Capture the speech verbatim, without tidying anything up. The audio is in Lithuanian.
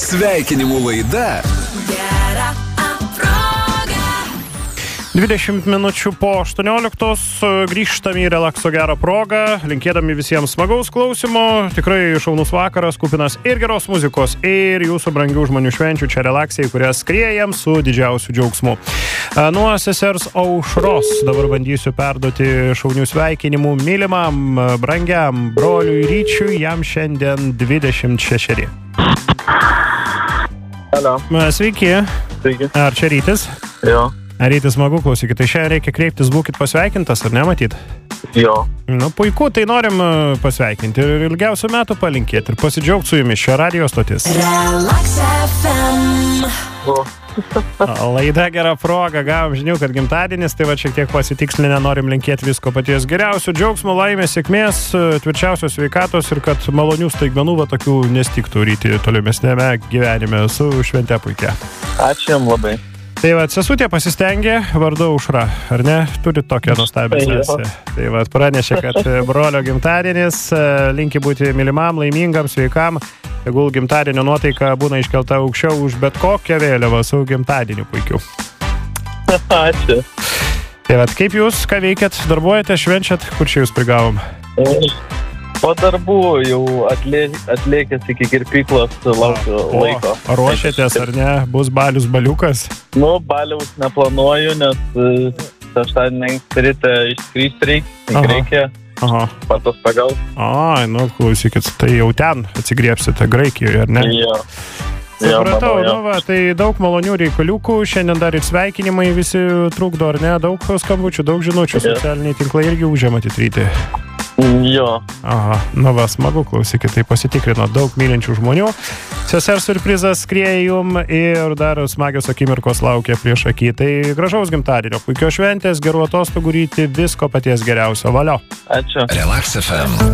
Sveikinimų laida Gera proga. dvidešimt minučių po aštuonioliktos grįžtam į relakso gerą progą, linkėdami visiems smagaus klausimo. Tikrai šaunus vakaras, kupinas ir geros muzikos, ir jūsų brangių žmonių švenčių čia relaksijai, kurias skriejam su didžiausiu džiaugsmu. Nuo sesers Aušros dabar bandysiu perduoti šaunių sveikinimų mylimam, brangiam broliui Ryčiui, jam šiandien dvidešimt šešeri. Hello. Sveiki. Sveiki. Ar čia Rytis? Jo. Ar Rytis smagu, klausykit, tai šiandien reikia kreiptis, būkit pasveikintas, ar ne, matyt? Jo. Nu, puiku, tai norim pasveikinti ir ilgiausių metų palinkėti ir pasidžiaugti su jumis čia radijo stotis. Relax F M. O. Laida gera proga, gavom žinių, kad gimtadienis, tai va šiek tiek pasitikslinę norim linkėti visko paties geriausio, džiaugsmo, laimės, sėkmės, tvirčiausios sveikatos ir kad malonių staigmenų va tokių nestiktų Ryti tolimesnėme gyvenime. Su švente puikia. Ačiū jam labai. Tai va, sesutė pasistengė, vardu Aušra, ar ne? Turi tokią nuostabią sesę. Tai va, pranešė, kad brolio gimtadienis, linki būti mylimam, laimingam, sveikam. Tegul gimtadienio nuotaika būna iškelta aukščiau už bet kokią vėliavą su gimtadieniu puikiu. Ačiū. Tai va, kaip jūs, ką veikiat, darbuojate, švenčiat, kur čia jūs prigavom? Po darbų jau atlė, atlėkęs iki kirpyklos laukiu laiko. O ruošiatės, ar ne? Bus balius baliukas? Nu, baliaus neplanuoju, nes šeštadienį ryte išskristi reikia. reikia. Aha. Patos pagal. Ai, nu, klausykit, tai jau ten atsigriepsite Graikijoje, ar ne? Jo. Supratau, jo, nu va, tai daug malonių reikaliukų, šiandien dar ir sveikinimai visi trukdo, ar ne? Daug skambučių, daug žinučių, Jo. socialiniai tinklai irgi užėma Rytį. Jo. Aha, nu va, smagu, klausykit, tai pasitikrino daug mylinčių žmonių. Sesers surprizas skrieja jum ir dar smagios akimirkos laukia prieš akį. Tai gražaus gimtadienio, puikios šventės, gerų atostogų Ryti, visko paties geriausio. Valio. Ačiū. Relax F M.